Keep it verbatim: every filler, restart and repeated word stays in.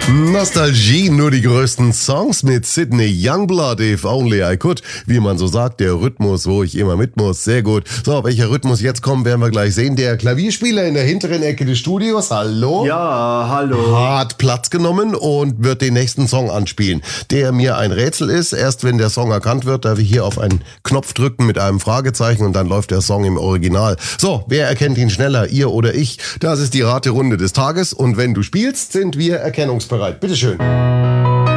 Nostalgie, nur die größten Songs mit Sydney Youngblood, If Only I Could. Wie man so sagt, der Rhythmus, wo ich immer mit muss. Sehr gut. So, welcher Rhythmus jetzt kommt, werden wir gleich sehen. Der Klavierspieler in der hinteren Ecke des Studios, hallo? Ja, hallo. Hat Platz genommen und wird den nächsten Song anspielen, der mir ein Rätsel ist. Erst wenn der Song erkannt wird, darf ich hier auf einen Knopf drücken mit einem Fragezeichen und dann läuft der Song im Original. So, wer erkennt ihn schneller, ihr oder ich? Das ist die Raterunde des Tages und wenn du spielst, sind wir erkennungsbereit. Bitteschön.